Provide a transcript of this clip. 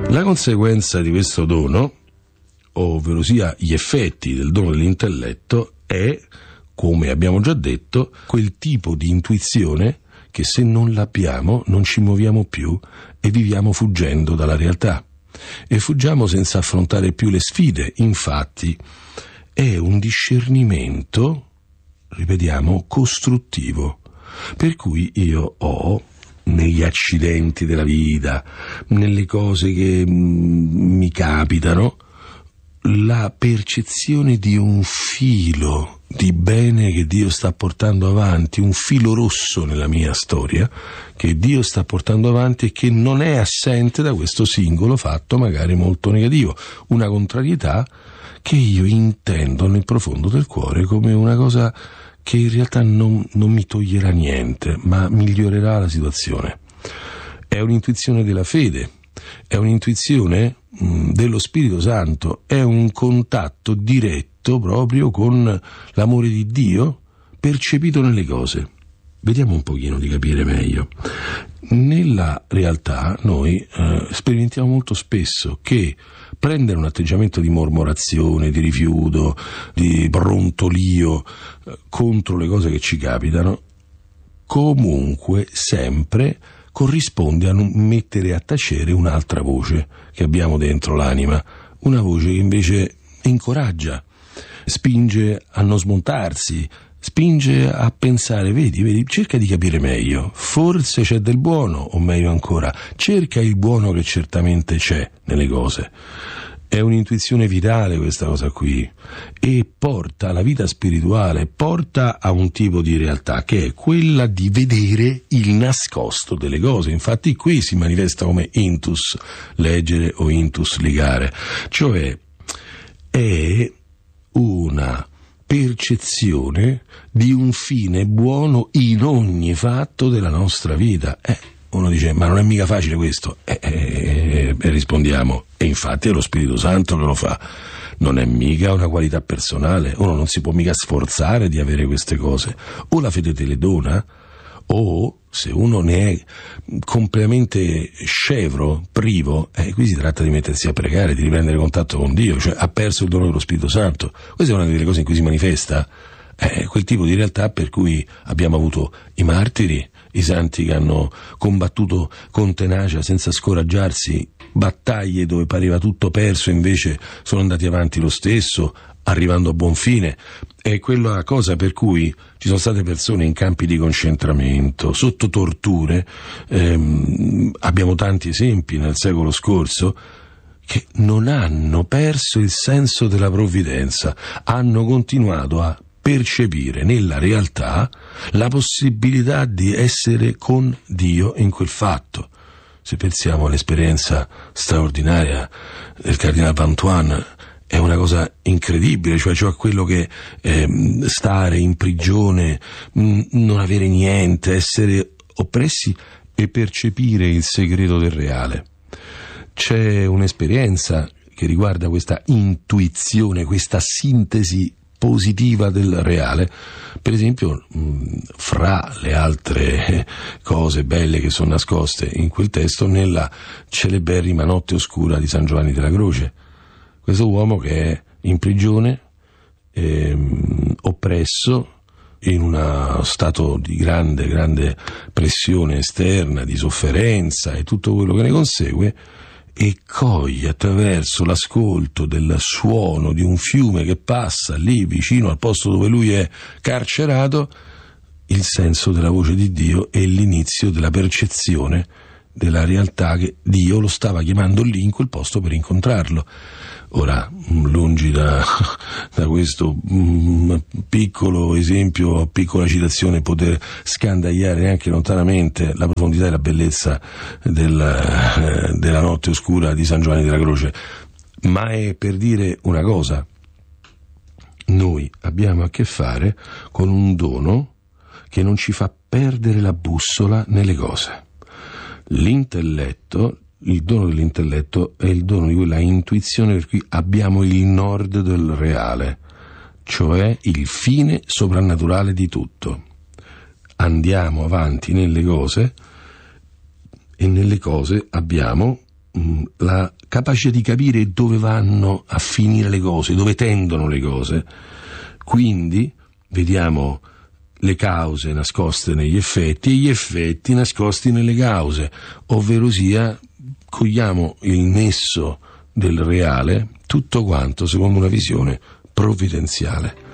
La conseguenza di questo dono, ovvero sia gli effetti del dono dell'intelletto, è, come abbiamo già detto, quel tipo di intuizione che se non l'abbiamo non ci muoviamo più e viviamo fuggendo dalla realtà. E fuggiamo senza affrontare più le sfide. Infatti è un discernimento, ripetiamo, costruttivo, per cui io ho negli accidenti della vita, nelle cose che mi capitano, la percezione di un filo di bene che Dio sta portando avanti, un filo rosso nella mia storia che Dio sta portando avanti e che non è assente da questo singolo fatto magari molto negativo, una contrarietà che io intendo nel profondo del cuore come una cosa che in realtà non mi toglierà niente, ma migliorerà la situazione. È un'intuizione della fede, è un'intuizione dello Spirito Santo, è un contatto diretto proprio con l'amore di Dio percepito nelle cose. Vediamo un pochino di capire meglio. Nella realtà noi sperimentiamo molto spesso che prendere un atteggiamento di mormorazione, di rifiuto, di brontolio contro le cose che ci capitano, comunque sempre corrisponde a mettere a tacere un'altra voce che abbiamo dentro l'anima, una voce che invece incoraggia, spinge a non smontarsi, spinge a pensare, vedi, cerca di capire meglio, forse c'è del buono, o meglio ancora, cerca il buono che certamente c'è nelle cose. È un'intuizione vitale questa cosa qui, e porta alla vita spirituale, porta a un tipo di realtà che è quella di vedere il nascosto delle cose. Infatti qui si manifesta come intus leggere o intus ligare, cioè è una percezione di un fine buono in ogni fatto della nostra vita. Uno dice, ma non è mica facile questo? E rispondiamo, e infatti è lo Spirito Santo che lo fa. Non è mica una qualità personale, uno non si può mica sforzare di avere queste cose. O la fede te le dona, o se uno ne è completamente scevro, privo, qui si tratta di mettersi a pregare, di riprendere contatto con Dio, cioè ha perso il dono dello Spirito Santo. Questa è una delle cose in cui si manifesta quel tipo di realtà per cui abbiamo avuto i martiri, i santi che hanno combattuto con tenacia senza scoraggiarsi, battaglie dove pareva tutto perso invece sono andati avanti lo stesso, arrivando a buon fine. È quella cosa per cui ci sono state persone in campi di concentramento, sotto torture, abbiamo tanti esempi nel secolo scorso, che non hanno perso il senso della provvidenza, hanno continuato a percepire nella realtà la possibilità di essere con Dio in quel fatto. Se pensiamo all'esperienza straordinaria del Cardinale Vantuan, è una cosa incredibile, cioè quello che stare in prigione, non avere niente, essere oppressi e percepire il segreto del reale. C'è un'esperienza che riguarda questa intuizione, questa sintesi positiva del reale, per esempio fra le altre cose belle che sono nascoste in quel testo, nella celeberrima Notte Oscura di San Giovanni della Croce. Questo uomo che è in prigione, oppresso, in uno stato di grande pressione esterna, di sofferenza e tutto quello che ne consegue, e coglie attraverso l'ascolto del suono di un fiume che passa lì vicino al posto dove lui è carcerato il senso della voce di Dio e l'inizio della percezione della realtà che Dio lo stava chiamando lì in quel posto per incontrarlo. Ora, lungi da questo piccolo esempio, piccola citazione, poter scandagliare neanche lontanamente la profondità e la bellezza della Notte Oscura di San Giovanni della Croce, ma è per dire una cosa: noi abbiamo a che fare con un dono che non ci fa perdere la bussola nelle cose. L'intelletto, il dono dell'intelletto è il dono di quella intuizione per cui abbiamo il nord del reale, cioè il fine soprannaturale di tutto. Andiamo avanti nelle cose e nelle cose abbiamo la capacità di capire dove vanno a finire le cose, dove tendono le cose. Quindi vediamo le cause nascoste negli effetti e gli effetti nascosti nelle cause, ovvero sia cogliamo il nesso del reale, tutto quanto secondo una visione provvidenziale.